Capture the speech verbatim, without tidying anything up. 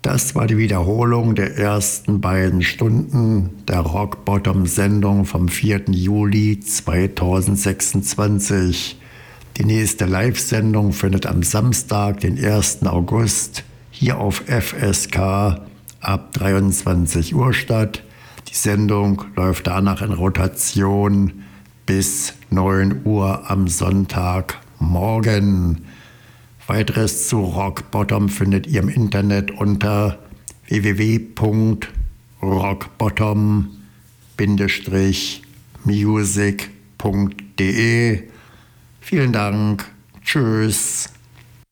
Das war die Wiederholung der ersten beiden Stunden der Rock Bottom-Sendung vom vierten Juli zweitausendsechsundzwanzig. Die nächste Live-Sendung findet am Samstag, den ersten August, hier auf F S K ab dreiundzwanzig Uhr statt. Die Sendung läuft danach in Rotation bis neun Uhr am Sonntagmorgen. Weiteres zu Rock Bottom findet ihr im Internet unter w w w punkt rockbottom music punkt d e. Vielen Dank. Tschüss.